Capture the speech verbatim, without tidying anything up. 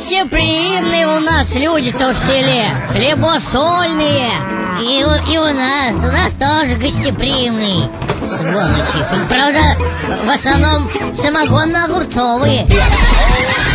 гостеприимные у нас люди-то в селе, хлебосольные. И, у- и у нас, у нас тоже гостеприимные. Сволочи. Правда, в основном самогонно-огурцовые.